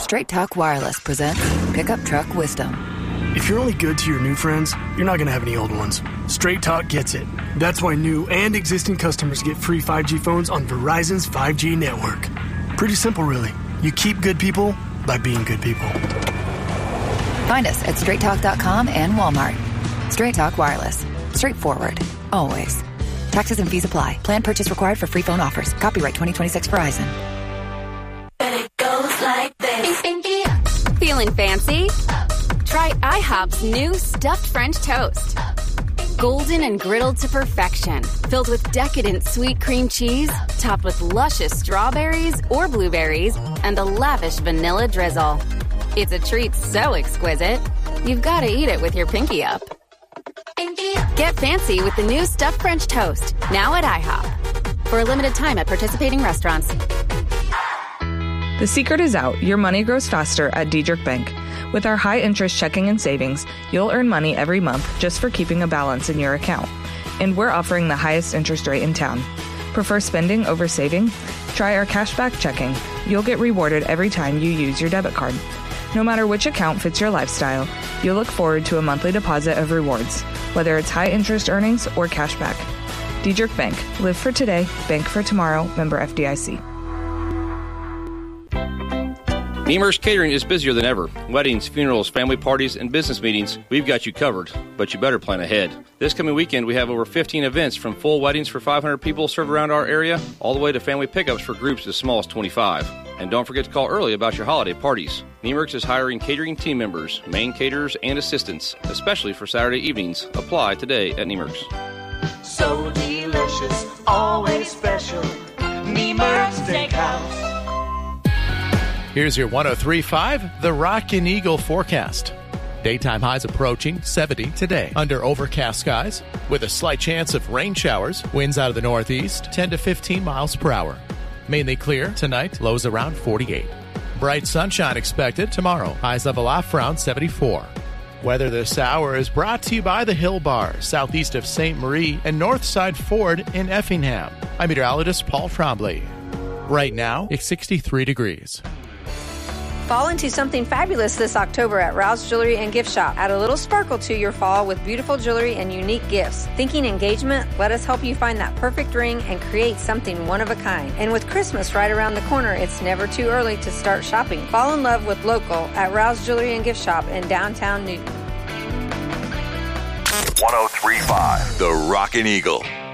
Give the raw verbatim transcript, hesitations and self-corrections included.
Straight Talk Wireless presents Pickup Truck Wisdom. If you're only good to your new friends, you're not going to have any old ones. Straight Talk gets it. That's why new and existing customers get free five G phones on Verizon's five G network. Pretty simple, really. You keep good people by being good people. Find us at straight talk dot com and Walmart. Straight Talk Wireless. Straightforward. Always. Taxes and fees apply. Plan purchase required for free phone offers. Copyright twenty twenty-six Verizon. And it goes like this. Feeling fancy? Try IHOP's new stuffed French toast. Golden and griddled to perfection, filled with decadent sweet cream cheese, topped with luscious strawberries or blueberries, and a lavish vanilla drizzle. It's a treat so exquisite, you've got to eat it with your pinky up. Get fancy with the new stuffed French toast, now at IHOP. For a limited time at participating restaurants. The secret is out. Your money grows faster at Diedrich Bank. With our high-interest checking and savings, you'll earn money every month just for keeping a balance in your account. And we're offering the highest interest rate in town. Prefer spending over saving? Try our cashback checking. You'll get rewarded every time you use your debit card. No matter which account fits your lifestyle, you'll look forward to a monthly deposit of rewards, whether it's high-interest earnings or cashback. Diedrich Bank. Live for today, bank for tomorrow. Member F D I C. Nemers Catering is busier than ever. Weddings, funerals, family parties, and business meetings, we've got you covered, but you better plan ahead. This coming weekend, we have over fifteen events, from full weddings for five hundred people served around our area, all the way to family pickups for groups as small as twenty-five. And don't forget to call early about your holiday parties. Nemers is hiring catering team members, main caterers, and assistants, especially for Saturday evenings. Apply today at Nemers. So delicious, always special. Nemers Steakhouse. Here's your one oh three point five, the Rockin' Eagle forecast. Daytime highs approaching seventy today under overcast skies with a slight chance of rain showers. Winds out of the northeast, ten to fifteen miles per hour. Mainly clear tonight, lows around forty-eight. Bright sunshine expected tomorrow. Highs level off around seventy-four. Weather this hour is brought to you by the Hill Bar, southeast of Saint Marie and Northside Ford in Effingham. I'm meteorologist Paul Trombley. Right now, it's sixty-three degrees. Fall into something fabulous this October at Rouse Jewelry and Gift Shop. Add a little sparkle to your fall with beautiful jewelry and unique gifts. Thinking engagement? Let us help you find that perfect ring and create something one of a kind. And with Christmas right around the corner, it's never too early to start shopping. Fall in love with local at Rouse Jewelry and Gift Shop in downtown Newton. one oh three point five, the Rockin' Eagle.